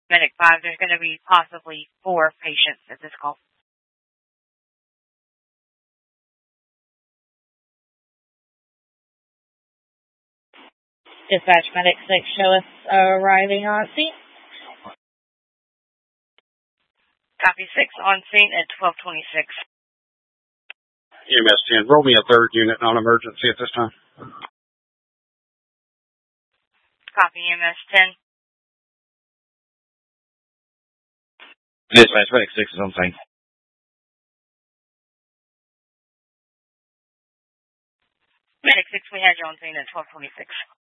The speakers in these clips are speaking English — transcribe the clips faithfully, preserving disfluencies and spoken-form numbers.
Medic five, there's going to be possibly four patients at this call. Dispatch Medic six, show us arriving on scene. Copy six, on scene at twelve twenty-six. E M S ten, roll me a third unit non-emergency at this time. Copy E M S ten. Dispatch Medic six is on scene. Medic six, we had you on scene at twelve twenty-six.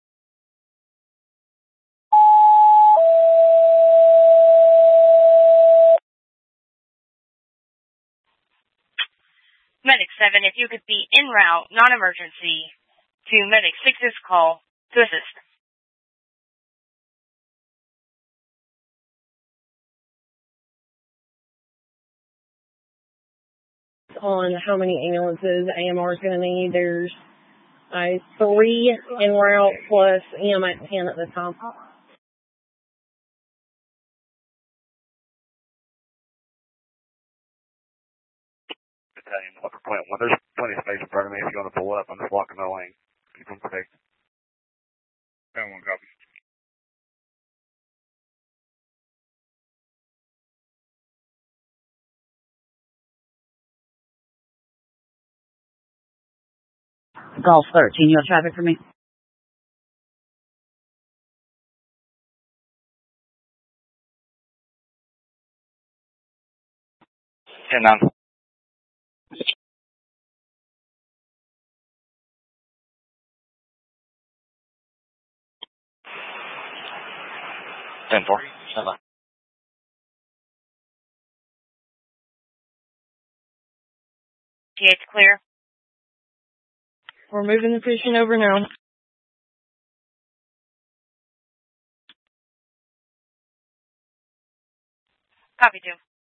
Medic seven, if you could be en route, non-emergency, to Medic six's call to assist. On how many ambulances A M R is going to need, there's uh, three en route plus E M at ten at this time. Battalion, Walker Point one. There's plenty of space in front of me if you want to pull up. I'm just blocking the lane. Keep them protected. ten one, copy. Golf thirteen, you have traffic for me? ten nine. ten four. Bye-bye. T H clear. We're moving the patient over now. Copy two.